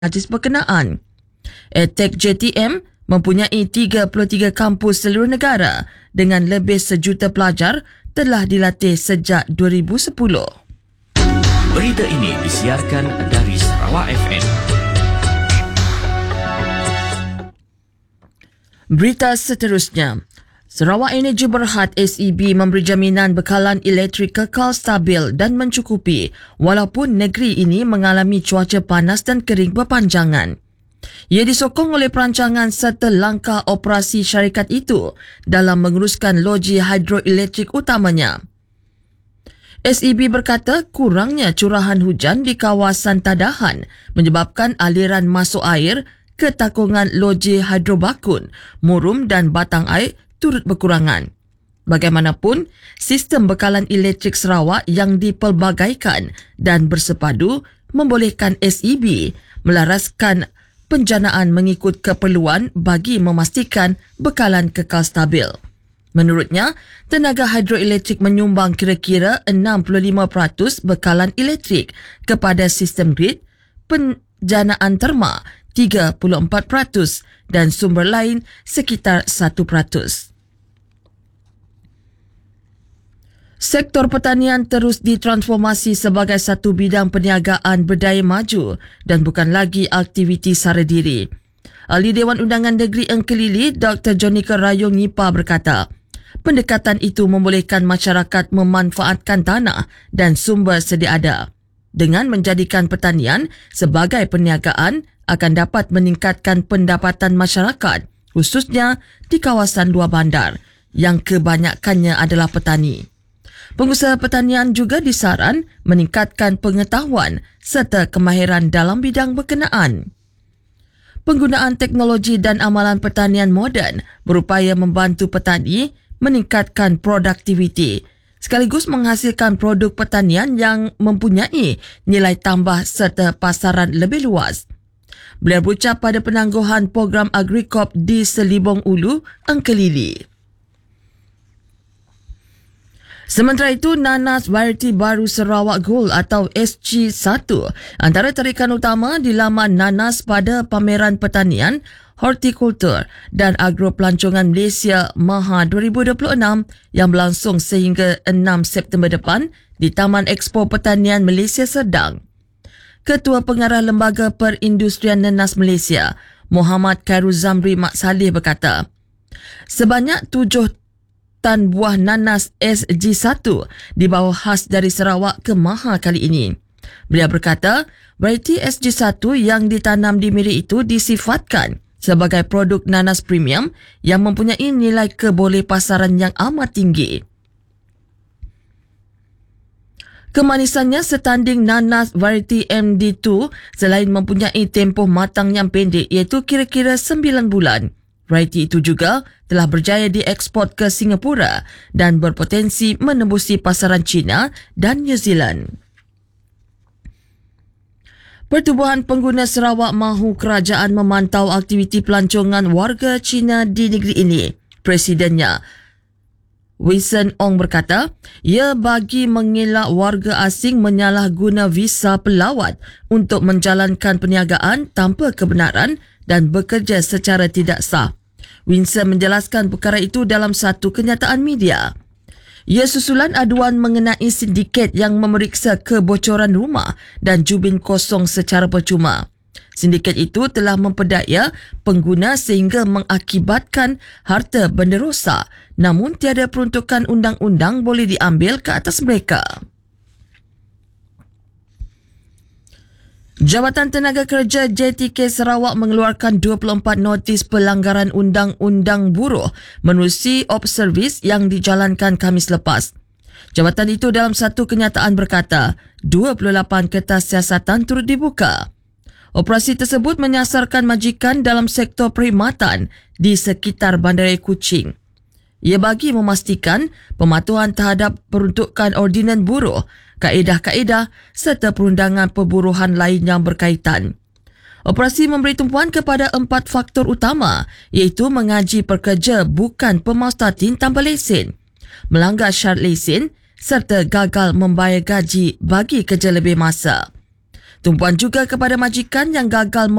majlis berkenaan. EdTech JTM mempunyai 33 kampus seluruh negara dengan lebih 1 juta pelajar telah dilatih sejak 2010. Berita ini disiarkan dari Sarawak FM. Berita seterusnya. Sarawak Energy Berhad SEB memberi jaminan bekalan elektrik kekal stabil dan mencukupi walaupun negeri ini mengalami cuaca panas dan kering berpanjangan. Ia disokong oleh perancangan serta langkah operasi syarikat itu dalam menguruskan loji hidroelektrik utamanya. SEB berkata kurangnya curahan hujan di kawasan Tadahan menyebabkan aliran masuk air ke takungan loji hidrobakun, murum dan batang air turut berkurangan. Bagaimanapun, sistem bekalan elektrik Sarawak yang dipelbagaikan dan bersepadu membolehkan SEB melaraskan penjanaan mengikut keperluan bagi memastikan bekalan kekal stabil. Menurutnya, tenaga hidroelektrik menyumbang kira-kira 65% bekalan elektrik kepada sistem grid, penjanaan terma 34% dan sumber lain sekitar 1%. Sektor pertanian terus ditransformasi sebagai satu bidang perniagaan berdaya maju dan bukan lagi aktiviti sara diri. Ahli Dewan Undangan Negeri Engkelili, Dr. Jonica Rayong Nyipa berkata, pendekatan itu membolehkan masyarakat memanfaatkan tanah dan sumber sedia ada. Dengan menjadikan pertanian sebagai perniagaan akan dapat meningkatkan pendapatan masyarakat, khususnya di kawasan luar bandar yang kebanyakannya adalah petani. Pengusaha pertanian juga disaran meningkatkan pengetahuan serta kemahiran dalam bidang berkenaan. Penggunaan teknologi dan amalan pertanian moden berupaya membantu petani meningkatkan produktiviti sekaligus menghasilkan produk pertanian yang mempunyai nilai tambah serta pasaran lebih luas. Beliau berucap pada penangguhan program Agricop di Selibong Ulu, Engkelili. Sementara itu, nanas variti baru Sarawak Gold atau SG1 antara tarikan utama di laman nanas pada pameran pertanian, hortikultur dan agropelancongan Malaysia MAHA 2026 yang berlangsung sehingga 6 September depan di Taman Expo Pertanian Malaysia Serdang. Ketua Pengarah Lembaga Perindustrian Nanas Malaysia, Muhammad Khairul Zamri Mak Saleh berkata, sebanyak 7 tan buah nanas SG1 dibawa khas dari Sarawak ke MAHA kali ini. Beliau berkata, variti SG1 yang ditanam di Miri itu disifatkan sebagai produk nanas premium yang mempunyai nilai kebolehpasaran yang amat tinggi. Kemanisannya setanding nanas variti MD2 selain mempunyai tempoh matang yang pendek iaitu kira-kira 9 bulan. Variti itu juga telah berjaya diekspor ke Singapura dan berpotensi menembusi pasaran China dan New Zealand. Pertubuhan Pengguna Sarawak mahu kerajaan memantau aktiviti pelancongan warga Cina di negeri ini. Presidennya, Winston Ong berkata, ia bagi mengelak warga asing menyalahguna visa pelawat untuk menjalankan perniagaan tanpa kebenaran dan bekerja secara tidak sah. Winston menjelaskan perkara itu dalam satu kenyataan media. Ia susulan aduan mengenai sindiket yang memeriksa kebocoran rumah dan jubin kosong secara percuma. Sindiket itu telah memperdaya pengguna sehingga mengakibatkan harta benda rosak, namun tiada peruntukan undang-undang boleh diambil ke atas mereka. Jabatan Tenaga Kerja JTK Sarawak mengeluarkan 24 notis pelanggaran undang-undang buruh menerusi observis yang dijalankan Khamis lepas. Jabatan itu dalam satu kenyataan berkata, 28 kertas siasatan turut dibuka. Operasi tersebut menyasarkan majikan dalam sektor perkhidmatan di sekitar Bandaraya Kuching. Ia bagi memastikan pematuhan terhadap peruntukan ordinan buruh, kaedah-kaedah serta perundangan perburuhan lain yang berkaitan. Operasi memberi tumpuan kepada 4 faktor utama iaitu mengaji pekerja bukan pemaustatin tanpa lesen, melanggar syarat lesen serta gagal membayar gaji bagi kerja lebih masa. Tumpuan juga kepada majikan yang gagal